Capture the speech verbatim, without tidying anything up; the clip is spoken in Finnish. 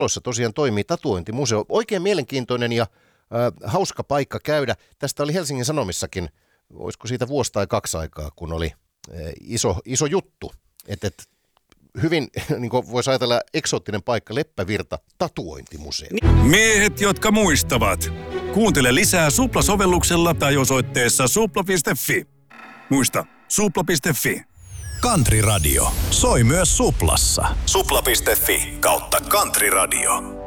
Loissa tosiaan toimii tatuointimuseo. Oikein mielenkiintoinen ja äh, hauska paikka käydä. Tästä oli Helsingin Sanomissakin, olisiko siitä vuosi tai kaksi aikaa, kun oli äh, iso, iso juttu. Että et, hyvin, niin kuin voisi ajatella, eksoottinen paikka, Leppävirta, tatuointimuseo. Miehet, jotka muistavat. Kuuntele lisää Supla-sovelluksella tai osoitteessa supla piste fi. Muista, supla piste fi. Country Radio. Soi myös Suplassa. supla piste fi kautta Country Radio.